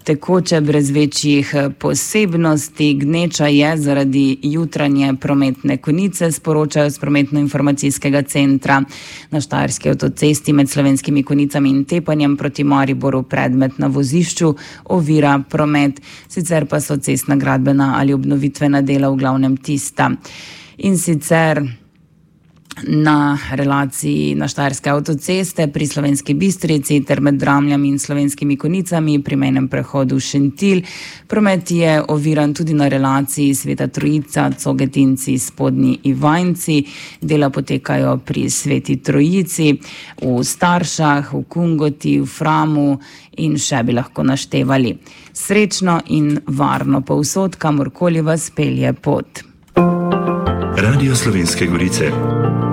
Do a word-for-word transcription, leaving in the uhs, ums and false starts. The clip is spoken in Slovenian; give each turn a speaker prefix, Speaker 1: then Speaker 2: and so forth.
Speaker 1: tekoče brez večjih posebnosti. Gneča je zaradi jutranje prometne konice, sporočajo z prometno-informacijskega centra. Na štajerski avtocesti med Slovenskimi Konicami in Tepanjem proti Mariboru predmet na vozišču ovira promet. Sicer pa so cestna, gradbena ali obnovitvena dela v glavnem tista. In sicer na relaciji na štajerske avtoceste pri Slovenski Bistrici ter med Dramljami in Slovenskimi Konicami pri mejnem prehodu Šentilj. Promet je oviran tudi na relaciji Sveta Trojica, Cogetinci, Spodnji Ivanjci. Dela potekajo pri Sveti Trojici, v Staršah, v Kungoti, v Framu in še bi lahko naštevali. Srečno in varno povsod, kamorkoli vas pelje pot.
Speaker 2: Radio Slovenske Gorice.